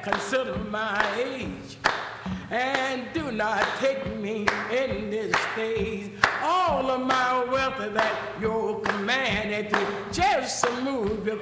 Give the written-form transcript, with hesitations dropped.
consider my age, and do not take me in this stage. All of my wealth that you're commanded to just move your